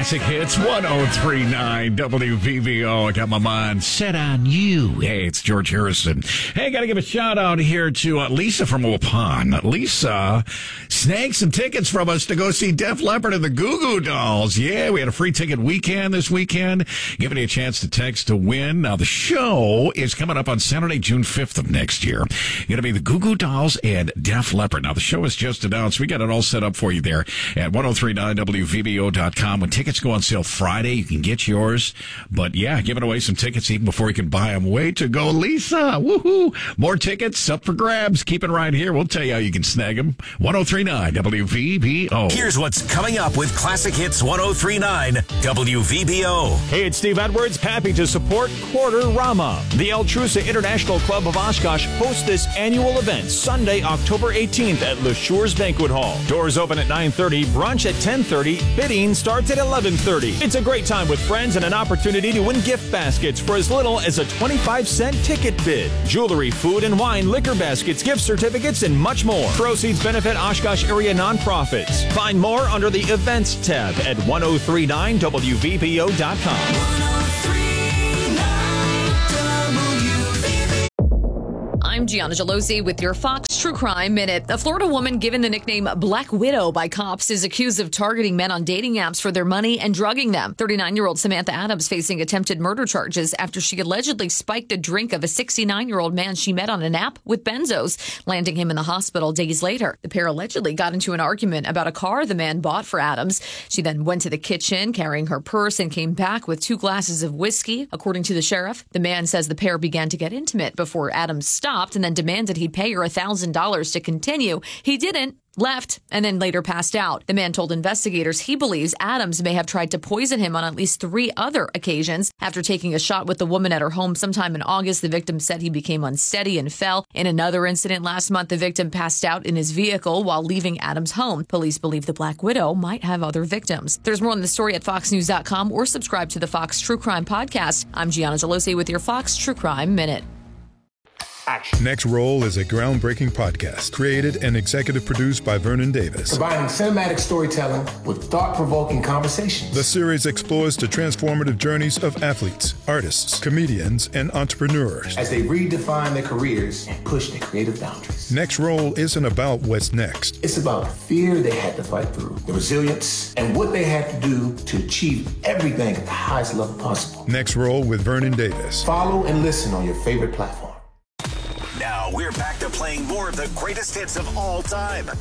Classic Hits 1039 WVVO. I got my mind set on you. Hey, it's George Harrison. Hey, got to give a shout out here to Lisa from Waupun. Lisa snagged some tickets from us to go see Def Leppard and the Goo Goo Dolls. Yeah, we had a free ticket weekend this weekend. Giving you a chance to text to win. Now, the show is coming up on Saturday, June 5th of next year. Going to be the Goo Goo Dolls and Def Leppard. Now, the show is just announced. We got it all set up for you there at 1039WVBO.com. When tickets go on sale Friday, you can get yours. But yeah, giving away some tickets even before you can buy them. Way to go, Lisa. Woohoo. More tickets up for grabs. Keep it right here. We'll tell you how you can snag them. 1039 WVBO. Here's what's coming up with Classic Hits 1039 WVBO. Hey, it's Steve Edwards. Happy to support Quarter Rama. The El Trusa International Club of Oshkosh hosts this annual event Sunday, October 18th at Le Shures Banquet Hall. Doors open at 9:30, brunch at 10:30, bidding starts at 11:30. It's a great time with friends and an opportunity to win gift baskets for as little as a 25-cent ticket bid. Jewelry, food and wine, liquor baskets, gift certificates, and much more. Proceeds benefit Oshkosh area nonprofits. Find more under the Events tab at 1039WVBO.com. I'm Gianna Gelosi with your Fox True Crime Minute. A Florida woman given the nickname Black Widow by cops is accused of targeting men on dating apps for their money and drugging them. 39-year-old Samantha Adams facing attempted murder charges after she allegedly spiked a drink of a 69-year-old man she met on an app with benzos, landing him in the hospital days later. The pair allegedly got into an argument about a car the man bought for Adams. She then went to the kitchen carrying her purse and came back with 2 glasses of whiskey. According to the sheriff, the man says the pair began to get intimate before Adams stopped and then demanded he'd pay her $1,000 to continue. He didn't, left, and then later passed out. The man told investigators he believes Adams may have tried to poison him on at least 3 other occasions. After taking a shot with the woman at her home sometime in August, the victim said he became unsteady and fell. In another incident last month, the victim passed out in his vehicle while leaving Adams' home. Police believe the Black Widow might have other victims. There's more on the story at foxnews.com or subscribe to the Fox True Crime Podcast. I'm Gianna Gelosi with your Fox True Crime Minute. Action. Next Roll is a groundbreaking podcast created and executive produced by Vernon Davis. Combining cinematic storytelling with thought-provoking conversations. The series explores the transformative journeys of athletes, artists, comedians, and entrepreneurs as they redefine their careers and push their creative boundaries. Next Roll isn't about what's next. It's about the fear they had to fight through, the resilience, and what they had to do to achieve everything at the highest level possible. Next Roll with Vernon Davis. Follow and listen on your favorite platform. Now we're back to playing more of the greatest hits of all time.